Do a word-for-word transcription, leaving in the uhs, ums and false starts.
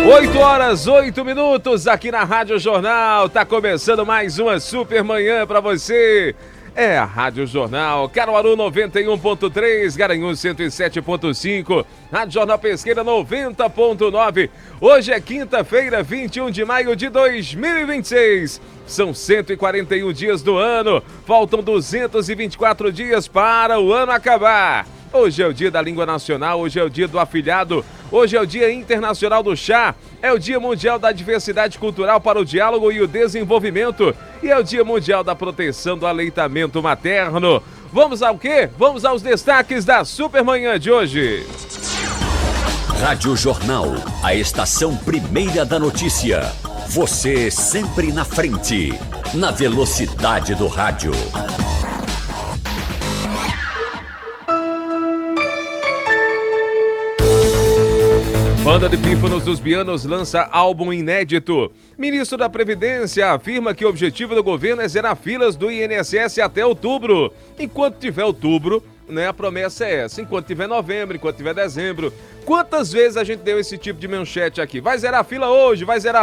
oito horas, oito minutos aqui na Rádio Jornal. Tá começando mais uma super manhã pra você. É a Rádio Jornal, Caruaru noventa e um ponto três, Garanhuns cento e sete ponto cinco, Rádio Jornal Pesqueira noventa ponto nove. Hoje é quinta-feira, vinte e um de maio de dois mil e vinte e seis. São cento e quarenta e um dias do ano, faltam duzentos e vinte e quatro dias para o ano acabar. Hoje é o dia da língua nacional, hoje é o dia do afilhado, hoje é o dia internacional do chá, é o dia mundial da diversidade cultural para o diálogo e o desenvolvimento e é o dia mundial da proteção do aleitamento materno. Vamos ao quê? Vamos aos destaques da Supermanhã de hoje. Rádio Jornal, a estação primeira da notícia. Você sempre na frente, na velocidade do rádio. Banda de Pífanos dos Bianos lança álbum inédito. Ministro da Previdência afirma que o objetivo do governo é zerar filas do I N S S até outubro. Enquanto tiver outubro, né, a promessa é essa. Enquanto tiver novembro, enquanto tiver dezembro. Quantas vezes a gente deu esse tipo de manchete aqui? Vai zerar a fila hoje, vai zerar